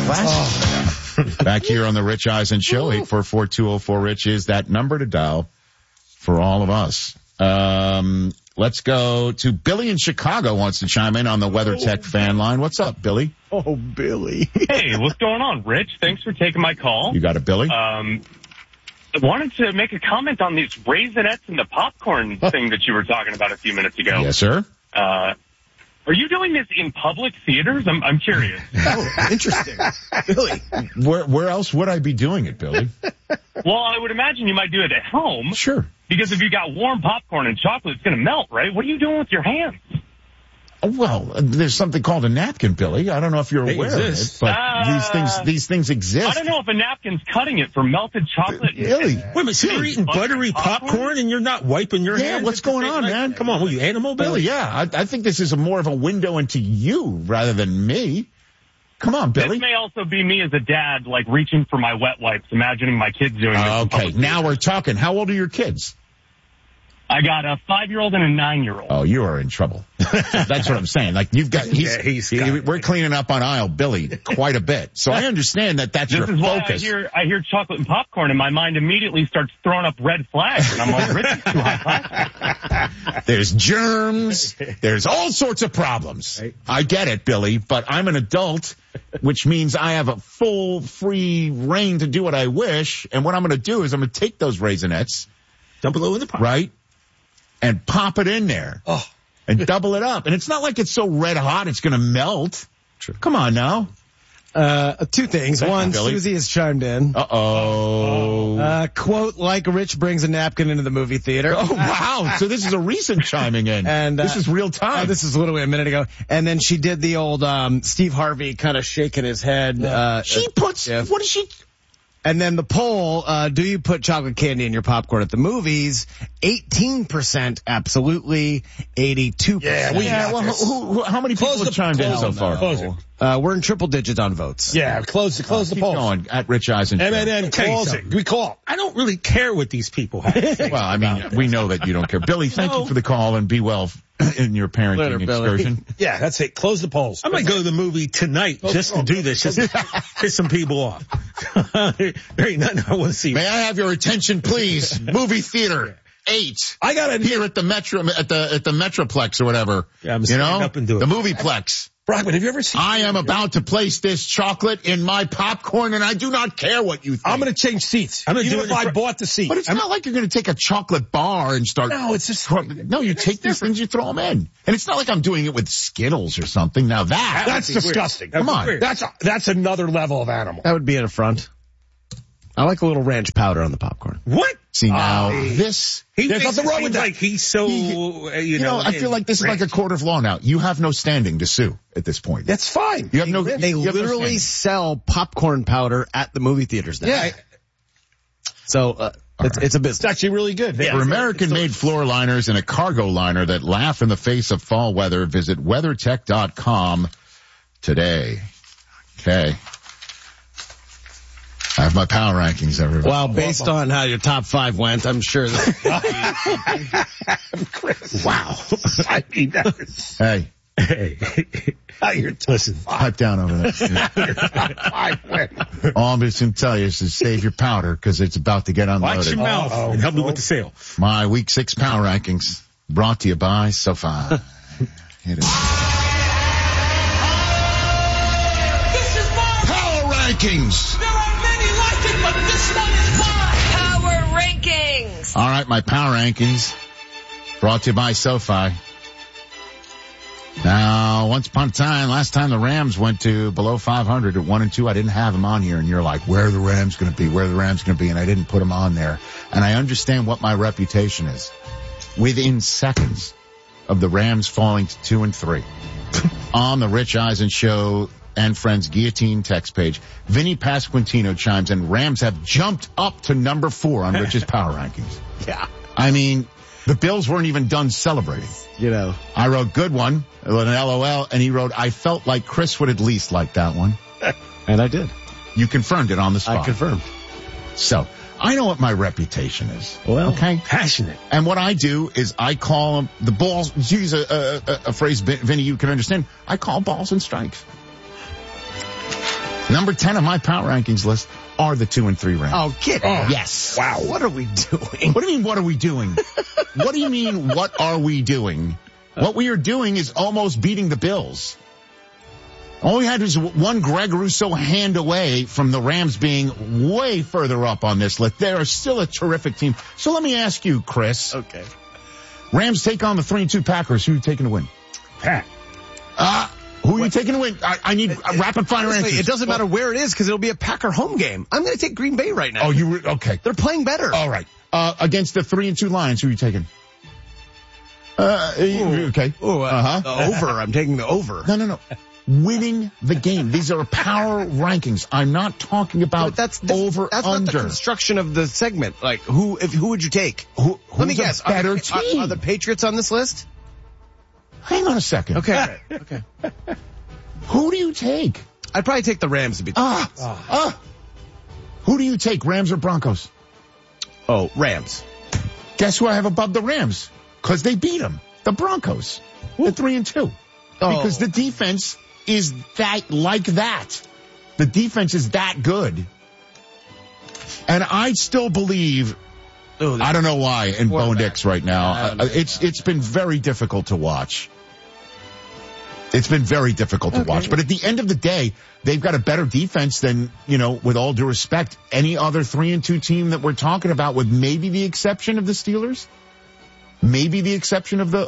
Classic. Back here on the Rich Eisen Show, 844-204-RICH is that number to dial for all of us. Let's go to Billy in Chicago wants to chime in on the WeatherTech fan line. What's up, Billy? Oh, Billy. Hey, what's going on, Rich? Thanks for taking my call. You got it, Billy? I wanted to make a comment on these Raisinets and the popcorn thing that you were talking about a few minutes ago. Yes, sir. Are you doing this in public theaters? I'm curious. Oh, interesting. Billy. Where else would I be doing it, Billy? Well, I would imagine you might do it at home. Sure. Because if you got warm popcorn and chocolate, it's going to melt, right? What are you doing with your hands? Well, there's something called a napkin, Billy. I don't know if you're aware of it, but these things exist. I don't know if a napkin's cutting it for melted chocolate. Billy. Wait a minute, so you're eating buttery popcorn and you're not wiping your hands? Yeah, what's going on, man? Come on, were you animal, Billy? Yeah, I think this is more of a window into you rather than me. Come on, Billy. This may also be me as a dad, like reaching for my wet wipes, imagining my kids doing this. Okay, now we're talking. How old are your kids? I got a 5-year-old and a 9-year-old. Oh, you are in trouble. That's what I'm saying. Like you've got, we're cleaning up on aisle Billy quite a bit. So I understand that's your focus. I hear chocolate and popcorn and my mind immediately starts throwing up red flags. And I'm like, Rich is too high. There's germs. There's all sorts of problems. I get it, Billy, but I'm an adult, which means I have a full free reign to do what I wish. And what I'm going to do is I'm going to take those Raisinets. Dump it in the pot. Right? And pop it in there. Oh. And double it up. And it's not like it's so red hot it's going to melt. True. Come on now. Two things. One, Susie has chimed in. Quote, like Rich brings a napkin into the movie theater. Oh, wow. So this is a recent chiming in. And this is real time. This is literally a minute ago. And then she did the old Steve Harvey kind of shaking his head. She puts, what is she... And then the poll, do you put chocolate candy in your popcorn at the movies? 18% absolutely, 82%. Well, how many people have chimed in so far? We're in triple digits on votes. Yeah, close the poll. Going at Rich Eisen. MNN calls it. We call. I don't really care what these people have to say. Well, I mean, we know that you don't care. Billy, thank you for the call and be well in your parenting excursion. Yeah, that's it. Close the polls. I might go to the movie tonight just to do this, just to piss some people off. There ain't nothing I want to see. May I have your attention, please? Movie theater 8. I got it here at the Metro, at the Metroplex or whatever. Yeah, I'm standing up and do it. The Movieplex. Brockman, have you ever seen? I am about to place this chocolate in my popcorn, and I do not care what you think. I'm going to change seats. I'm going to do it if I bought the seat. But it's not like you're going to take a chocolate bar and start. No, it's just. No, you take these things, you throw them in. And it's not like I'm doing it with Skittles or something. Now that's disgusting. Come on. That's another level of animal. That would be an affront. I like a little ranch powder on the popcorn. What? See, now, there's nothing wrong with that. Like he's so, you know, I feel like this is like a court of law now. You have no standing to sue at this point. That's fine. You have no. They literally sell popcorn powder at the movie theaters now. Yeah. So, it's a business. It's actually really good. For American-made floor liners and a cargo liner that laugh in the face of fall weather, visit WeatherTech.com today. Okay. I have my power rankings, everybody. Well, based on how your top 5 went, I'm sure that... Chris. Wow. I mean, that is... Hey. Listen. Pipe down over there. All I'm just going to tell you is to save your powder because it's about to get unloaded. Watch your mouth and help me with the sale. My Week 6 power rankings brought to you by SoFi. Hit it. This is my power rankings. But this one is mine. Power rankings. All right, my power rankings brought to you by SoFi. Now, once upon a time, last time the Rams went to below 500 at 1 and 2, I didn't have them on here, and you're like, where are the Rams going to be? Where are the Rams going to be? And I didn't put them on there. And I understand what my reputation is. Within seconds of the Rams falling to 2 and 3 on the Rich Eisen Show and Friends Guillotine text page, Vinny Pasquantino chimes in, Rams have jumped up to number 4 on Rich's power rankings. Yeah. I mean, the Bills weren't even done celebrating. You know. I wrote good one with an LOL, and he wrote, I felt like Chris would at least like that one. And I did. You confirmed it on the spot. I confirmed. So, I know what my reputation is. Well, okay? Passionate. And what I do is I call the balls, use a phrase, Vinny, you can understand. I call balls and strikes. Number 10 on my power rankings list are the 2 and 3 Rams. Oh, get out. Yes. Wow. What are we doing? What do you mean, what are we doing? What do you mean, what are we doing? What we are doing is almost beating the Bills. All we had was one Greg Rousseau hand away from the Rams being way further up on this list. They are still a terrific team. So let me ask you, Chris. Okay. Rams take on the 3-2 Packers. Who are you taking to win? Pat. Who are you taking to win? I need rapid fire answers. It doesn't matter where it is because it'll be a Packer home game. I'm going to take Green Bay right now. Oh, okay. They're playing better. All right. Against the 3-2 Lions, who are you taking? Okay. The over. I'm taking the over. No. Winning the game. These are power rankings. I'm not talking about over that's under. Not the construction of the segment. Like who would you take? Let me guess. Better team? Are the Patriots on this list? Hang on a second. Okay. Who do you take? I'd probably take the Rams to beat. Who do you take? Rams or Broncos? Oh, Rams. Guess who I have above the Rams? Because they beat them. The Broncos. They're 3-2. Because the defense is that. The defense is that good. And I still believe, I don't know why, in Bo Nix right now. It's been very difficult to watch. It's been very difficult to watch. But at the end of the day, they've got a better defense than, with all due respect, any other 3-2 team that we're talking about, with maybe the exception of the Steelers. Maybe the exception of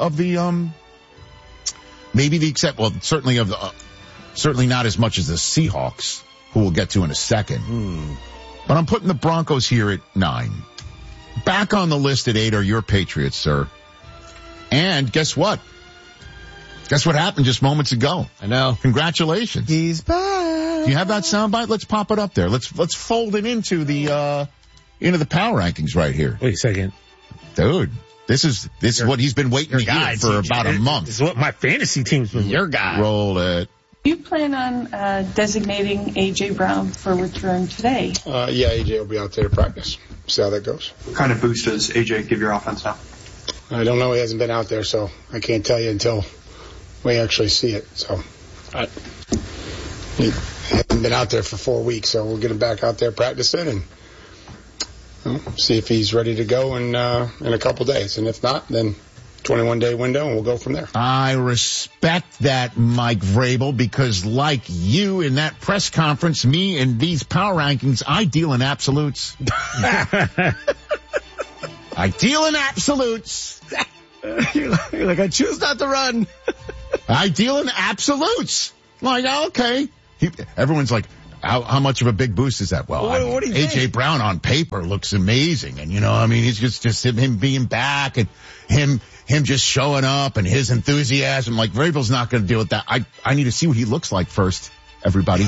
certainly not as much as the Seahawks, who we'll get to in a second. But I'm putting the Broncos here at 9. Back on the list at 8 are your Patriots, sir. And guess what? Guess what happened just moments ago? I know. Congratulations. He's back. Do you have that soundbite? Let's pop it up there. Let's fold it into the power rankings right here. Wait a second. Dude. This is what he's been waiting to hear for about a month. This is what my fantasy team's been. Your guy. Roll it. Do you plan on designating A.J. Brown for return today? Yeah, A.J. will be out there to practice. See how that goes. What kind of boost does A.J. give your offense now? I don't know. He hasn't been out there, so I can't tell you until we actually see it. So he hasn't been out there for 4 weeks, so we'll get him back out there practicing and see if he's ready to go in a couple days. And if not, then 21-day window, and we'll go from there. I respect that, Mike Vrabel, because like you in that press conference, me in these power rankings, I deal in absolutes. I deal in absolutes. You're like, I choose not to run. I deal in absolutes. Like, okay. Everyone's like, how much of a big boost is that? Well, what do you A.J. think? Brown on paper looks amazing. And, he's just him being back and him just showing up and his enthusiasm. Like, Vrabel's not going to deal with that. I need to see what he looks like first, everybody.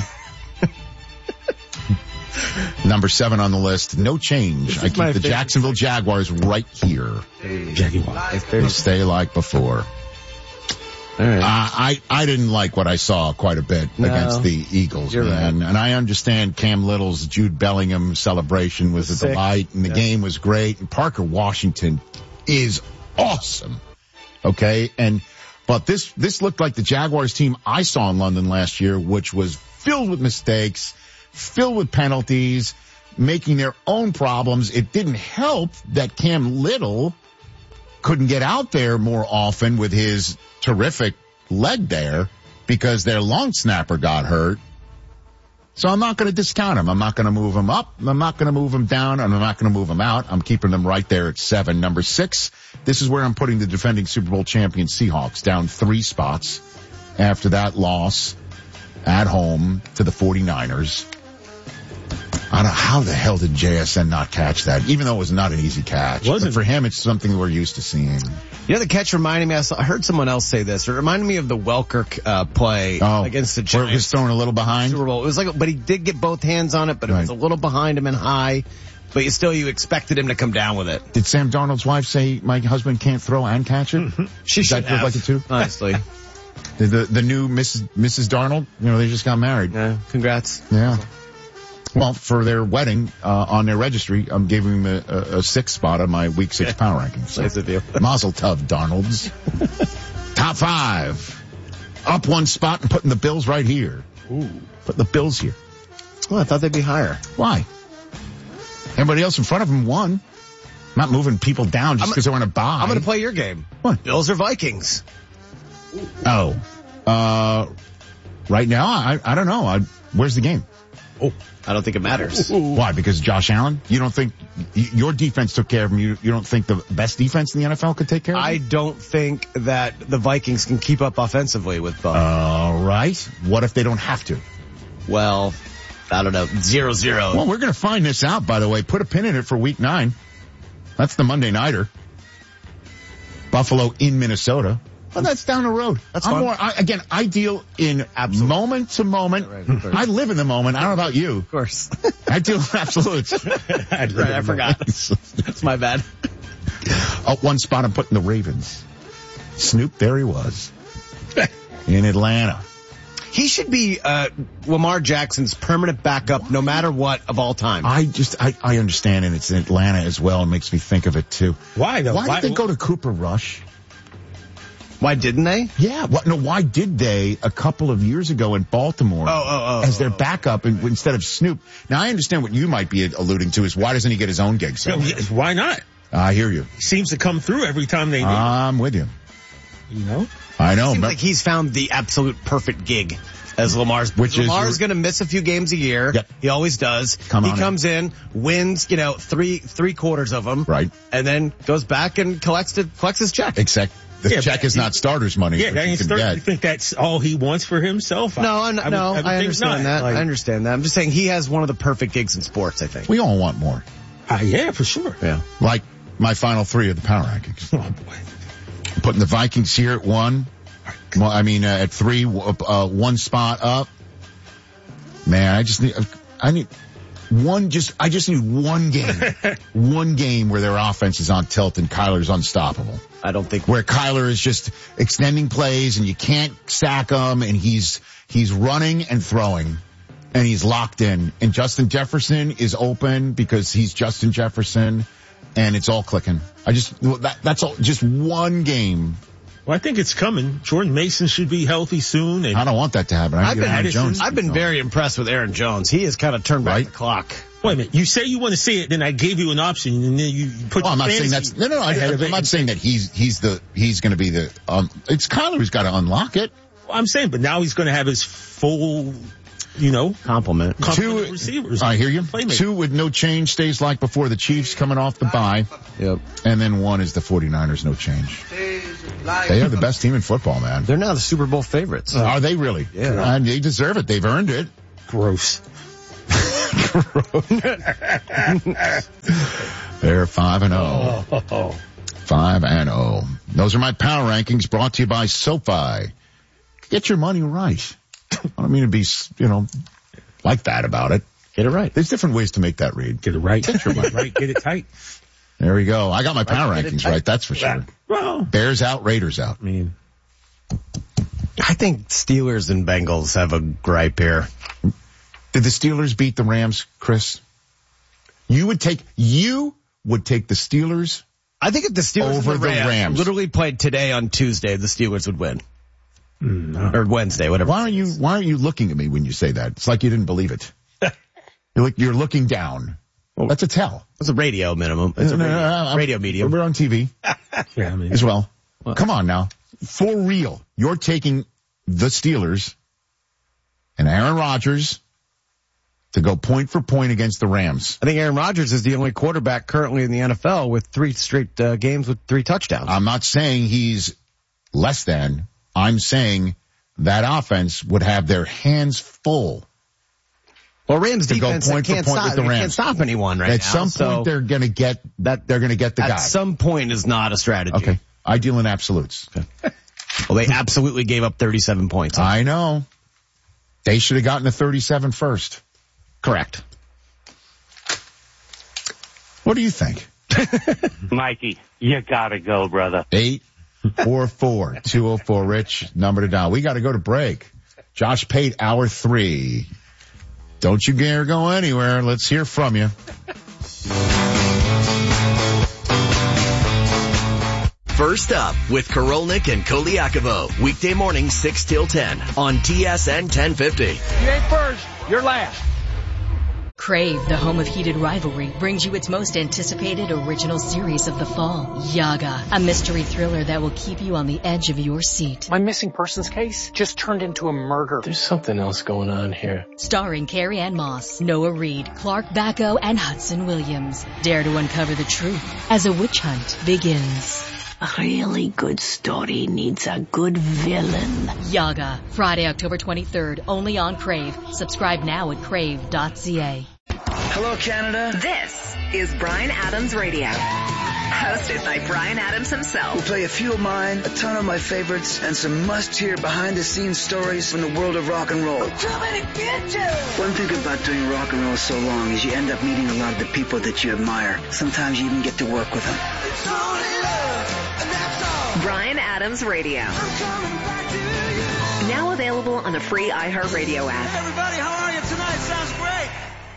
Number 7 on the list, no change. I keep the Jacksonville Jaguars right here. Jaguars. Stay like before. All right. I didn't like what I saw quite a bit against the Eagles, man. Right. And I understand Cam Little's Jude Bellingham celebration was a delight, and the game was great. And Parker Washington is awesome. Okay. But this looked like the Jaguars team I saw in London last year, which was filled with mistakes, filled with penalties, making their own problems. It didn't help that Cam Little couldn't get out there more often with his terrific leg there because their long snapper got hurt. So I'm not going to discount him. I'm not going to move him up. I'm not going to move him down. And I'm not going to move him out. I'm keeping them right there at 7. Number 6, this is where I'm putting the defending Super Bowl champion Seahawks down 3 spots after that loss at home to the 49ers. I don't know, how the hell did JSN not catch that? Even though it was not an easy catch. But for him, it's something we're used to seeing. The catch reminded me, I heard someone else say this. It reminded me of the Welker play against the Giants. Where he was thrown a little behind? Super Bowl. It was but he did get both hands on it, but it was a little behind him and high. But you expected him to come down with it. Did Sam Darnold's wife say, my husband can't throw and catch it? She should have. Like it too? Honestly. The new Mrs. Darnold, they just got married. Yeah, congrats. Yeah. Well, for their wedding, on their registry, I'm giving them a 6 spot on my week 6 power rankings. So, nice of you. Mazel tov, Darnolds. Top 5. Up 1 spot and putting the Bills right here. Put the Bills here. Well, I thought they'd be higher. Why? Everybody else in front of them won. I'm not moving people down just because they're on a bye. I'm going to play your game. What? Bills or Vikings? Oh. Right now, I don't know. Where's the game? Oh, I don't think it matters. Why? Because Josh Allen? You don't think your defense took care of him? You don't think the best defense in the NFL could take care of him? I don't think that the Vikings can keep up offensively with Bo. All right. What if they don't have to? Well, I don't know. 0-0. Well, we're going to find this out, by the way. Put a pin in it for week 9. That's the Monday nighter. Buffalo in Minnesota. Well, that's down the road. That's fun. I deal in moment to moment. Right, I live in the moment. I don't know about you. Of course. I deal in absolutes. I forgot. That's my bad. One spot I'm putting the Ravens. Snoop, there he was. In Atlanta. He should be Lamar Jackson's permanent backup no matter what of all time. I understand, and it's in Atlanta as well. It makes me think of it too. Why though? Why did they go to Cooper Rush? Why didn't they? Yeah. Why did they a couple of years ago in Baltimore as their backup instead of Snoop? Now, I understand what you might be alluding to is why doesn't he get his own gig somewhere? Why not? I hear you. He seems to come through every time they need. I'm with you. You know? I know. It seems like he's found the absolute perfect gig as Lamar's going to miss a few games a year. Yep. He always does. He comes in, wins, three quarters of them. Right. And then goes back and collects his check. Except the check is not starter's money. Yeah, you think that's all he wants for himself? No, I understand that. I understand that. I'm just saying he has one of the perfect gigs in sports, I think. We all want more. Yeah, for sure. Yeah. Like my final 3 of the power rankings. Oh, boy. Putting the Vikings here at 1. Well, at 3, 1 spot up. Man, I just need one game. One game where their offense is on tilt and Kyler's unstoppable. I don't think where Kyler is just extending plays and you can't sack him and he's running and throwing and he's locked in and Justin Jefferson is open because he's Justin Jefferson and it's all clicking. That's all, just one game. Well, I think it's coming. Jordan Mason should be healthy soon. And I don't want that to happen. I've been very impressed with Aaron Jones. He has kind of turned back the clock. Wait a minute. You say you want to see it, then I gave you an option, and then you put. I'm not saying that's no. I'm not saying that he's going to be the. It's Kyler who's got to unlock it. Well, I'm saying, but now he's going to have his full. Compliment 2 receivers. I hear you. 2 with no change stays like before the Chiefs coming off the bye. Yep. And then 1 is the 49ers, no change. They are the best team in football, man. They're now the Super Bowl favorites. Are they really? Yeah. And they deserve it. They've earned it. Gross. They're 5-0. 5-0. Those are my power rankings brought to you by SoFi. Get your money right. I don't mean to be, like that about it. Get it right. There's different ways to make that read. Get it right. Get your money right. Get it tight. There we go. I got my power rankings right. That's for sure. Well, Bears out, Raiders out. I think Steelers and Bengals have a gripe here. Did the Steelers beat the Rams, Chris? You would take the Steelers. I think if the Steelers over and the Rams literally played today on Tuesday, the Steelers would win. No. Or Wednesday, whatever. Why are you looking at me when you say that? It's like you didn't believe it. You're looking down. Well, that's a tell. It's a radio minimum. It's a radio medium. We're on TV as well. What? Come on now. For real. You're taking the Steelers and Aaron Rodgers to go point for point against the Rams. I think Aaron Rodgers is the only quarterback currently in the NFL with 3 straight games with 3 touchdowns. I'm not saying he's less than. I'm saying that offense would have their hands full. Well, Rams defense can't stop anyone right now. At some point, they're going to get that. They're going to get the guy. At some point is not a strategy. Okay. I deal in absolutes. Okay. Well, they absolutely gave up 37 points. I know. They should have gotten to 37 first. Correct. What do you think? Mikey, you gotta go, brother. 844-204 Rich, number to dial. We got to go to break. Josh Pate, hour 3. Don't you dare go anywhere. Let's hear from you. First Up with Korolnik and Koliakovo. Weekday morning 6 till 10 on TSN 1050. You ain't first, you're last. Crave, the home of heated rivalry, brings you its most anticipated original series of the fall, Yaga, a mystery thriller that will keep you on the edge of your seat. My missing persons case just turned into a murder. There's something else going on here. Starring Carrie Ann Moss, Noah Reid, Clark Bacco, and Hudson Williams. Dare to uncover the truth as a witch hunt begins. A really good story needs a good villain. Yaga, Friday, October 23rd, only on Crave. Subscribe now at crave.ca. Hello, Canada. This is Bryan Adams Radio. Hosted by Bryan Adams himself. We'll play a few of mine, a ton of my favorites, and some must-hear behind-the-scenes stories from the world of rock and roll. Too many bitches! One thing about doing rock and roll so long is you end up meeting a lot of the people that you admire. Sometimes you even get to work with them. It's only love, and that's all. Bryan Adams Radio. Now available on the free iHeartRadio app. Hey everybody, how are you tonight? Sounds great.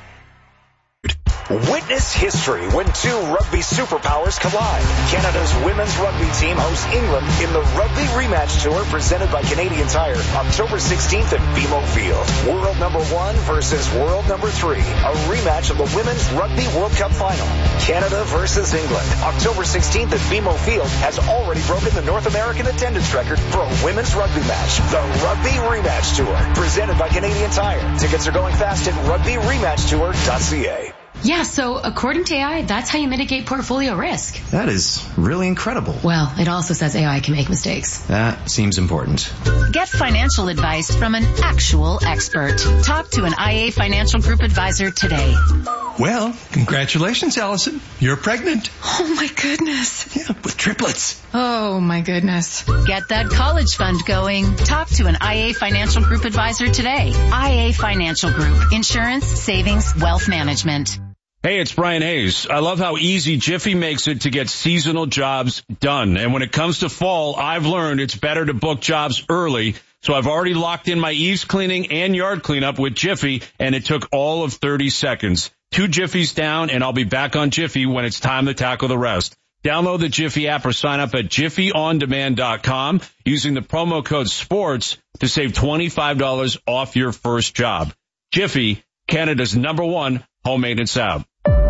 Witness history when two rugby superpowers collide. Canada's women's rugby team hosts England in the Rugby Rematch Tour presented by Canadian Tire, October 16th at BMO Field. World number 1 versus world number 3. A rematch of the Women's Rugby World Cup Final. Canada versus England. October 16th at BMO Field has already broken the North American attendance record for a women's rugby match. The Rugby Rematch Tour, presented by Canadian Tire. Tickets are going fast at rugbyrematchtour.ca. Yeah, so according to AI, that's how you mitigate portfolio risk. That is really incredible. Well, it also says AI can make mistakes. That seems important. Get financial advice from an actual expert. Talk to an IA Financial Group advisor today. Well, congratulations, Allison. You're pregnant. Oh my goodness. Yeah, with triplets. Oh my goodness. Get that college fund going. Talk to an IA Financial Group advisor today. IA Financial Group. Insurance, savings, wealth management. Hey, it's Brian Hayes. I love how easy Jiffy makes it to get seasonal jobs done. And when it comes to fall, I've learned it's better to book jobs early. So I've already locked in my eaves cleaning and yard cleanup with Jiffy, and it took all of 30 seconds. 2 Jiffies down, and I'll be back on Jiffy when it's time to tackle the rest. Download the Jiffy app or sign up at JiffyOnDemand.com using the promo code SPORTS to save $25 off your first job. Jiffy, Canada's #1 home maintenance app.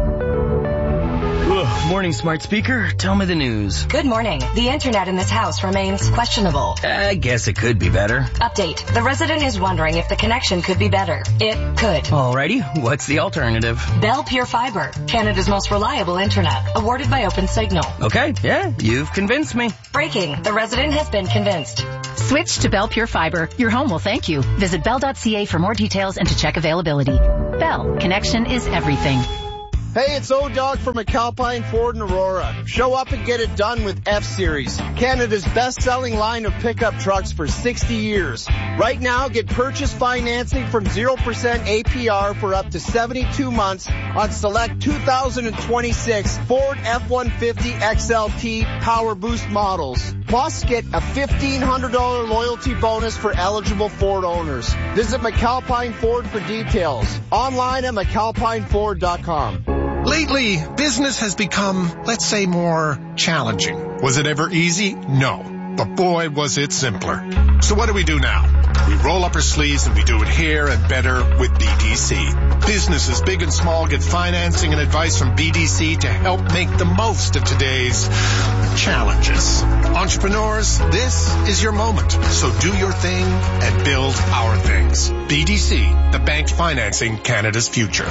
Morning, smart speaker. Tell me the news. Good morning. The internet in this house remains questionable. I guess it could be better. Update. The resident is wondering if the connection could be better. It could. Alrighty. What's the alternative? Bell Pure Fiber, Canada's most reliable internet, awarded by OpenSignal. Okay. Yeah, you've convinced me. Breaking. The resident has been convinced. Switch to Bell Pure Fiber. Your home will thank you. Visit bell.ca for more details and to check availability. Bell. Connection is everything. Hey, it's O-Dog from McAlpine Ford in Aurora. Show up and get it done with F-Series, Canada's best-selling line of pickup trucks for 60 years. Right now, get purchase financing from 0% APR for up to 72 months on select 2026 Ford F-150 XLT Power Boost models. Plus, get a $1,500 loyalty bonus for eligible Ford owners. Visit McAlpine Ford for details. Online at McAlpineFord.com. Lately, business has become, let's say, more challenging. Was it ever easy? No. But boy, was it simpler. So what do we do now? We roll up our sleeves and we do it here and better with BDC. Businesses big and small get financing and advice from BDC to help make the most of today's challenges. Entrepreneurs, this is your moment. So do your thing and build our things. BDC, the bank financing Canada's future.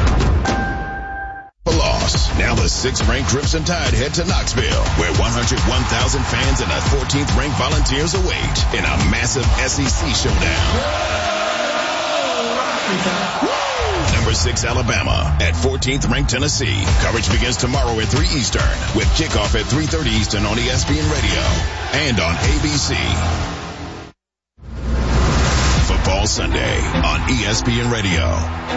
Loss. Now the 6th-ranked Crimson Tide head to Knoxville, where 101,000 fans and the 14th-ranked Volunteers await in a massive SEC showdown. Number 6 Alabama at 14th-ranked Tennessee. Coverage begins tomorrow at 3 Eastern with kickoff at 3:30 Eastern on ESPN Radio and on ABC. Football Sunday on ESPN Radio.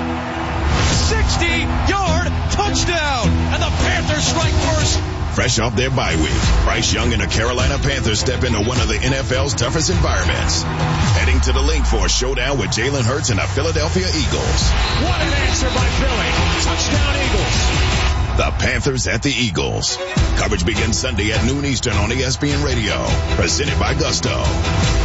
60-yard touchdown, and the Panthers strike first. Fresh off their bye week, Bryce Young and the Carolina Panthers step into one of the NFL's toughest environments. Heading to the link for a showdown with Jalen Hurts and the Philadelphia Eagles. What an answer by Philly. Touchdown Eagles. The Panthers at the Eagles. Coverage begins Sunday at noon Eastern on ESPN Radio. Presented by Gusto.